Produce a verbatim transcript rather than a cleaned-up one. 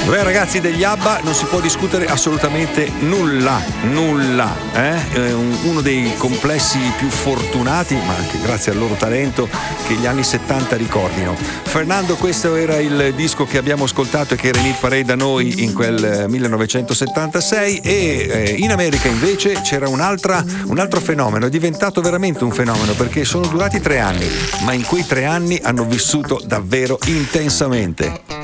Beh, ragazzi degli ABBA non si può discutere assolutamente nulla, nulla, eh? È un- uno dei complessi più fortunati, ma anche grazie al loro talento, che gli anni settanta ricordino. Fernando, questo era il disco che abbiamo ascoltato e che era in hit parade da noi in quel eh, millenovecentosettantasei, e eh, in America invece c'era un'altra, un altro fenomeno, è diventato veramente un fenomeno perché sono durati tre anni, ma in quei tre anni hanno vissuto davvero intensamente.